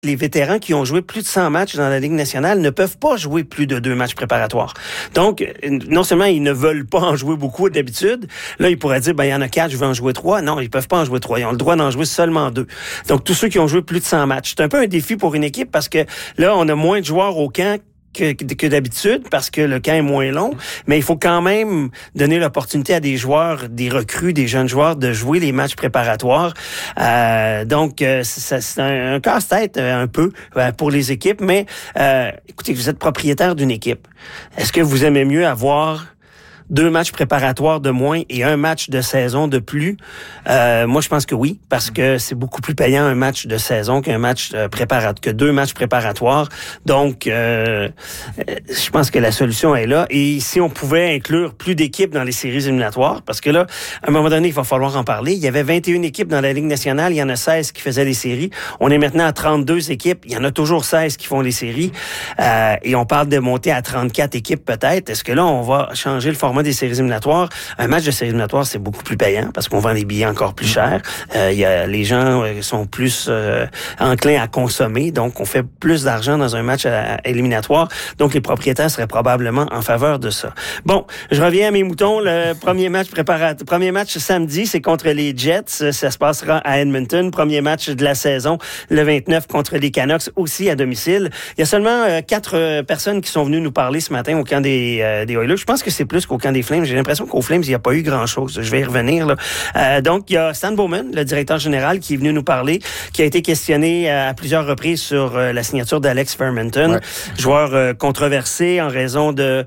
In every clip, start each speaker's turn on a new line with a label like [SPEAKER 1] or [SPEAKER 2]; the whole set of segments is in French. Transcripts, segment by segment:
[SPEAKER 1] les vétérans qui ont joué plus de 100 matchs dans la Ligue nationale ne peuvent pas jouer plus de 2 matchs préparatoires. Donc, non seulement ils ne veulent pas en jouer beaucoup d'habitude, là, ils pourraient dire, il y en a 4, je vais en jouer 3. Non, ils peuvent pas en jouer 3. Ils ont le droit d'en jouer seulement 2. Donc, tous ceux qui ont joué plus de 100 matchs. C'est un peu un défi pour une équipe parce que là, on a moins de joueurs au camp que d'habitude parce que le camp est moins long, mais il faut quand même donner l'opportunité à des joueurs, des recrues, des jeunes joueurs de jouer les matchs préparatoires. Donc, c'est un casse-tête un peu pour les équipes, mais écoutez, vous êtes propriétaire d'une équipe. Est-ce que vous aimez mieux avoir 2 matchs préparatoires de moins et 1 match de saison de plus? Moi, je pense que oui, parce que c'est beaucoup plus payant un match de saison qu'un match que 2 matchs préparatoires. Donc, je pense que la solution est là. Et si on pouvait inclure plus d'équipes dans les séries éliminatoires, parce que là, à un moment donné, il va falloir en parler. Il y avait 21 équipes dans la Ligue nationale. Il y en a 16 qui faisaient les séries. On est maintenant à 32 équipes. Il y en a toujours 16 qui font les séries. Et on parle de monter à 34 équipes peut-être. Est-ce que là, on va changer le format des séries éliminatoires? Un match de séries éliminatoires, c'est beaucoup plus payant parce qu'on vend des billets encore plus chers. Les gens sont plus enclins à consommer, donc on fait plus d'argent dans un match éliminatoire. Donc les propriétaires seraient probablement en faveur de ça. Bon, je reviens à mes moutons. Le premier match samedi, c'est contre les Jets. Ça se passera à Edmonton. Premier match de la saison, le 29 contre les Canucks, aussi à domicile. Il y a seulement 4 personnes qui sont venues nous parler ce matin au camp des Oilers. Je pense que c'est plus qu'au camp des Flames. J'ai l'impression qu'aux Flames, il n'y a pas eu grand-chose. Je vais y revenir, là. Donc, il y a Stan Bowman, le directeur général, qui est venu nous parler, qui a été questionné à plusieurs reprises sur la signature d'Alex Fermenton, joueur controversé en raison de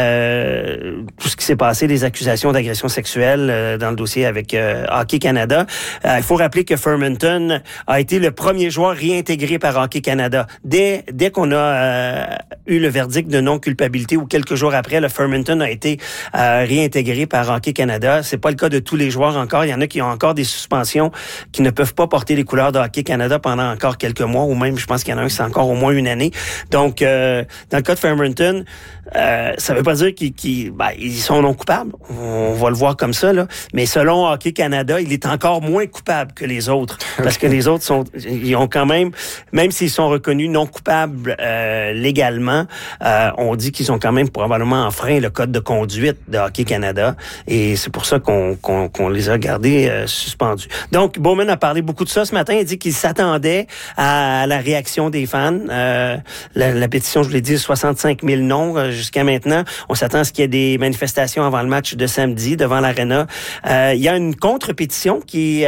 [SPEAKER 1] tout ce qui s'est passé, des accusations d'agression sexuelle dans le dossier avec Hockey Canada. Il faut rappeler que Fermenton a été le premier joueur réintégré par Hockey Canada. Dès qu'on a eu le verdict de non-culpabilité ou quelques jours après, le Fermenton a été réintégré par Hockey Canada. C'est pas le cas de tous les joueurs encore. Il y en a qui ont encore des suspensions, qui ne peuvent pas porter les couleurs de Hockey Canada pendant encore quelques mois, ou même, je pense qu'il y en a un qui c'est encore au moins 1 année. Donc, dans le cas de Fermenton, ça veut pas dire qu'ils sont non coupables. On va le voir comme ça, là. Mais selon Hockey Canada, il est encore moins coupable que les autres. Parce que les autres ils ont quand même s'ils sont reconnus non coupables légalement, on dit qu'ils ont quand même probablement enfreint le code de conduite de Hockey Canada. Et c'est pour ça qu'on les a gardés suspendus. Donc, Bowman a parlé beaucoup de ça ce matin. Il dit qu'il s'attendait à la réaction des fans. La pétition, je vous l'ai dit, 65 000 noms jusqu'à maintenant. On s'attend à ce qu'il y ait des manifestations avant le match de samedi devant l'Arena. Il y a une contre-pétition qui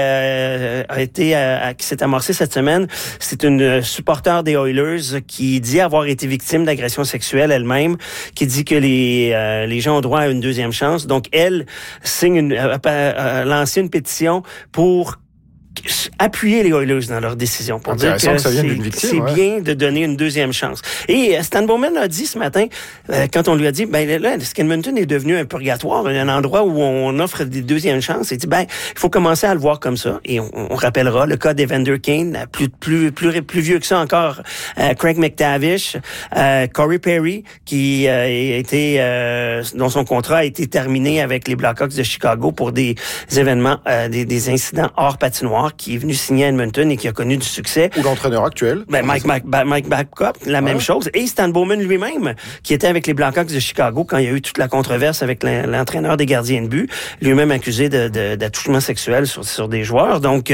[SPEAKER 1] s'est amorcée cette semaine. C'est une supporter des Oilers qui dit avoir été victime d'agression sexuelle elle-même, qui dit que les gens ont droit à une deuxième chance. Donc, elle a lancé une pétition pour appuyer les Oilers dans leur décision, pour dire que c'est bien de donner une deuxième chance. Et Stan Bowman a dit ce matin, quand on lui a dit, là, Edmonton est devenu un purgatoire, un endroit où on offre des deuxièmes chances, il dit, il faut commencer à le voir comme ça. Et on rappellera le cas d'Evander Kane, plus vieux que ça encore, Craig McTavish, Corey Perry, qui dont son contrat a été terminé avec les Blackhawks de Chicago pour des événements, des incidents hors patinoire, qui est venu signer à Edmonton et qui a connu du succès.
[SPEAKER 2] Ou l'entraîneur actuel.
[SPEAKER 1] Mike Babcock, la même chose. Et Stan Bowman lui-même, qui était avec les Blackhawks de Chicago quand il y a eu toute la controverse avec l'entraîneur des gardiens de but, lui-même accusé d'attouchement sexuel sur des joueurs. Donc,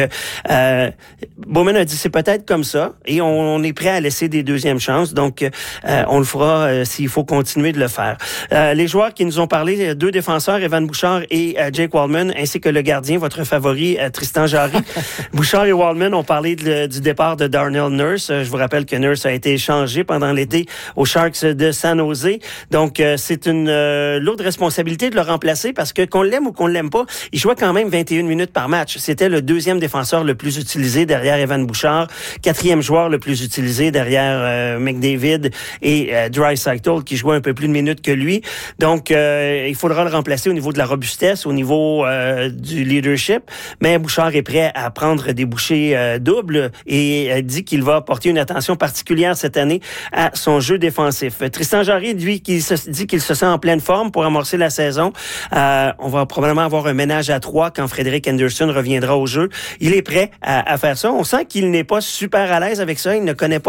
[SPEAKER 1] Bowman a dit c'est peut-être comme ça et on est prêt à laisser des deuxièmes chances. Donc, on le fera s'il faut continuer de le faire. Les joueurs qui nous ont parlé, 2 défenseurs, Evan Bouchard et Jake Waldman, ainsi que le gardien, votre favori, Tristan Jarry. Bouchard et Waldman ont parlé du départ de Darnell Nurse. Je vous rappelle que Nurse a été échangé pendant l'été aux Sharks de San Jose. Donc, c'est une lourde responsabilité de le remplacer parce que qu'on l'aime ou qu'on l'aime pas, il jouait quand même 21 minutes par match. C'était le 2e défenseur le plus utilisé derrière Evan Bouchard, 4e joueur le plus utilisé derrière McDavid et Draisaitl qui jouait un peu plus de minutes que lui. Donc, il faudra le remplacer au niveau de la robustesse, au niveau du leadership. Mais Bouchard est prêt à à prendre des bouchées doubles et dit qu'il va porter une attention particulière cette année à son jeu défensif. Tristan Jarry, lui, qui dit qu'il se sent en pleine forme pour amorcer la saison. On va probablement avoir un ménage à 3 quand Frédéric Anderson reviendra au jeu. Il est prêt à faire ça. On sent qu'il n'est pas super à l'aise avec ça. Il ne connaît pas